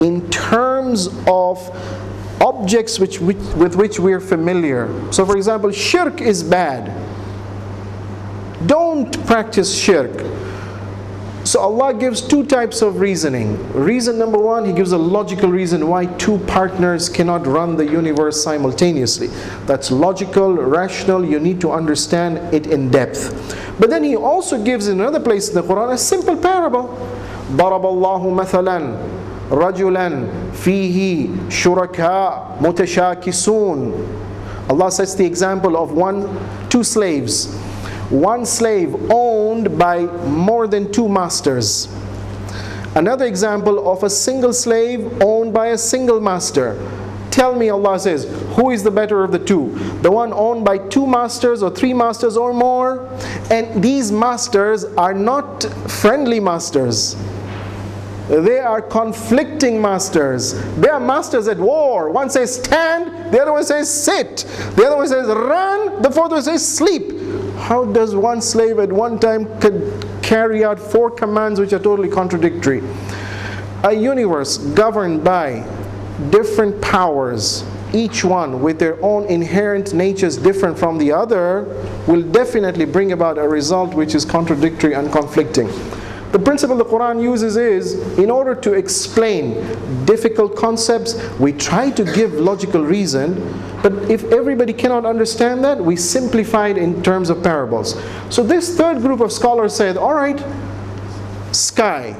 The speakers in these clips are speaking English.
in terms of objects with which we are familiar. So for example, shirk is bad. Don't practice shirk. So Allah gives two types of reasoning. Reason number one, He gives a logical reason why two partners cannot run the universe simultaneously. That's logical, rational, you need to understand it in depth. But then He also gives in another place in the Quran a simple parable. ضَرَبَ اللَّهُ مَثَلًا رَجُلًا فِيهِ شُرَكَاء مُتَشَاكِسُونَ. Allah sets the example of two slaves. One slave owned by more than two masters. Another example of a single slave owned by a single master. Tell me, Allah says, who is the better of the two? The one owned by two masters or three masters or more? And these masters are not friendly masters. They are conflicting masters. They are masters at war. One says stand, the other one says sit. The other one says run, the fourth one says sleep. How does one slave at one time carry out four commands which are totally contradictory? A universe governed by different powers, each one with their own inherent natures different from the other, will definitely bring about a result which is contradictory and conflicting. The principle the Quran uses is, in order to explain difficult concepts, we try to give logical reason, but if everybody cannot understand that, we simplify it in terms of parables. So this third group of scholars said, alright, sky,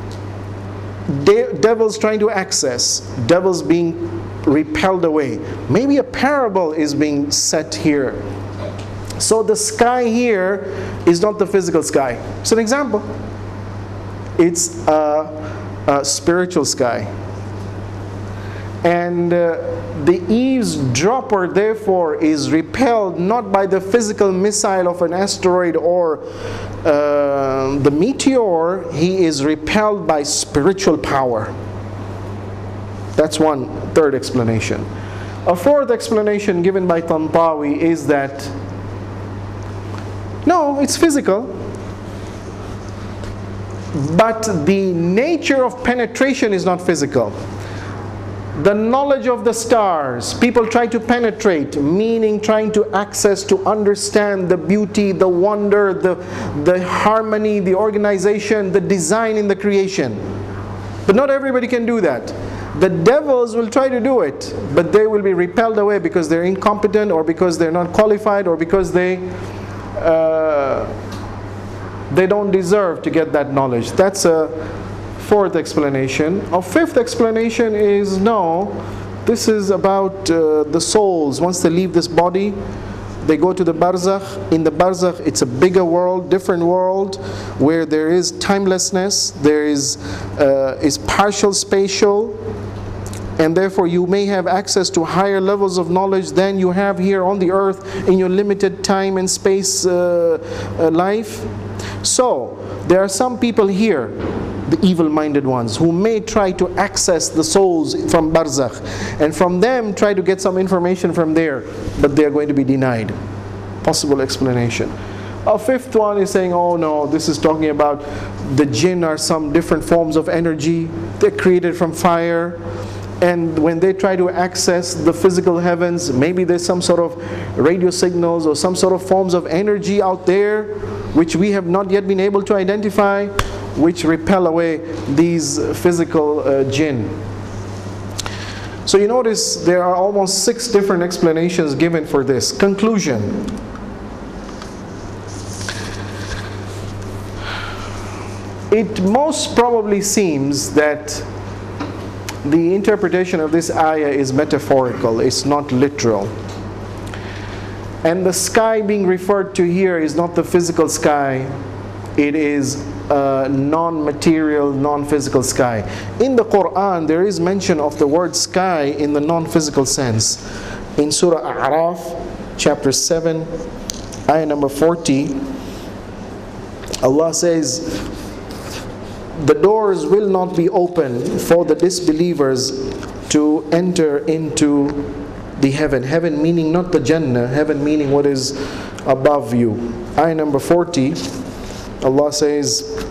devils trying to access, devils being repelled away. Maybe a parable is being set here. So the sky here is not the physical sky. It's an example. It's a spiritual sky. And the eavesdropper therefore is repelled not by the physical missile of an asteroid or the meteor. He is repelled by spiritual power. That's one third explanation. A fourth explanation given by Tantawi is that no, it's physical, but the nature of penetration is not physical. The knowledge of the stars, people try to penetrate, meaning trying to access, to understand the beauty, the wonder, the harmony, the organization, the design in the creation. But not everybody can do that. The devils will try to do it, but they will be repelled away because they're incompetent, or because they're not qualified, or because they don't deserve to get that knowledge. That's a fourth explanation. A fifth explanation is no, this is about the souls. Once they leave this body, they go to the barzakh. In the barzakh, it's a bigger world, different world, where there is timelessness, there is partial spatial, and therefore you may have access to higher levels of knowledge than you have here on the earth in your limited time and space life. So there are some people here, the evil-minded ones, who may try to access the souls from barzakh, and from them try to get some information from there, but they are going to be denied. Possible explanation. A fifth one is saying, oh no, this is talking about the jinn are some different forms of energy. They're created from fire, and when they try to access the physical heavens, maybe there's some sort of radio signals or some sort of forms of energy out there which we have not yet been able to identify, which repel away these physical jinn. So you notice there are almost 6 different explanations given for this. Conclusion. It most probably seems that the interpretation of this ayah is metaphorical, it's not literal. And the sky being referred to here is not the physical sky, it is a non-material, non-physical sky. In the Quran, there is mention of the word sky in the non-physical sense. In Surah A'raf, chapter 7, ayah number 40, Allah says, the doors will not be open for the disbelievers to enter into the heaven. Heaven meaning not the Jannah, heaven meaning what is above you. Ayah number 40, Allah says,